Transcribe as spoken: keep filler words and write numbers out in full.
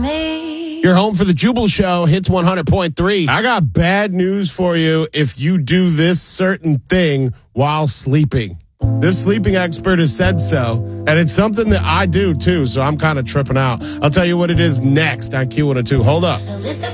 me. You're home for the Jubal Show, Hits one hundred point three. I got bad news for you if you do this certain thing while sleeping. This sleeping expert has said so, and it's something that I do too, so I'm kind of tripping out. I'll tell you what it is next on Q one oh two. Hold up. Listen